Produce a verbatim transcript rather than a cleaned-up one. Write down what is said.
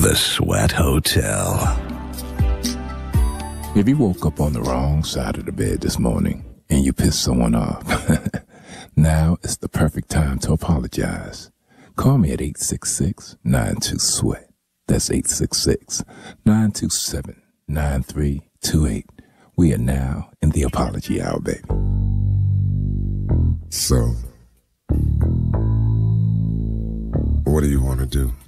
The Sweat Hotel. If you woke up on the wrong side of the bed this morning and you pissed someone off, now is the perfect time to apologize. Call me at eight six six, nine two, sweat. That's eight six six, nine two seven, nine three two eight. We are now in the apology hour, baby. So, what do you want to do?